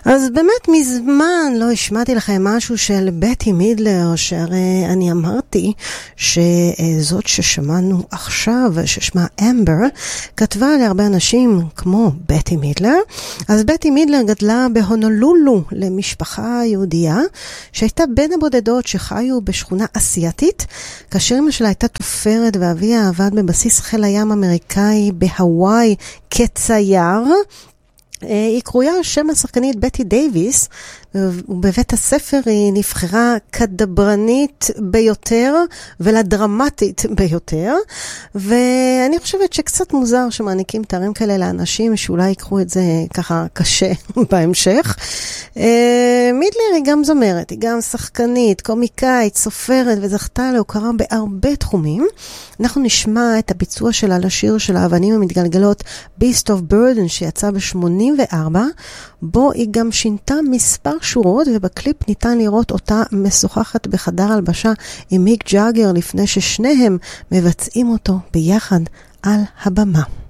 אז באמת מזמן לא השמעתי לכם משהו של בטי מידלר, שהרי אני אמרתי שזאת ששמענו עכשיו, ששמה אמבר, כתבה להרבה אנשים כמו בטי מידלר. אז בטי מידלר גדלה בהונולולו למשפחה יהודייה, שהייתה בין הבודדות שחיו בשכונה אסיאתית, כאשר אמא שלה הייתה תופרת ואביה עבד בבסיס חיל הים אמריקאי בהוואי כצייר. היא קרויה שם השחקנית בטי דייביס, ובבית הספר היא נבחרה כדברנית ביותר ולדרמטית ביותר, ואני חושבת שקצת מוזר שמעניקים תארים כאלה לאנשים שאולי יקחו את זה ככה קשה בהמשך. מידלר היא גם זמרת, היא גם שחקנית, קומיקאית, סופרת, וזכתה להוקרה בהרבה תחומים. אנחנו נשמע את הביצוע שלה לשיר של האבנים המתגלגלות Beast of Burden שיצא ב-84, בו היא גם שינתה מספר שורות, ובקליפ ניתן לראות אותה משוחחת בחדר הלבשה עם מיק ג'אגר לפני ששניהם מבצעים אותו ביחד על הבמה.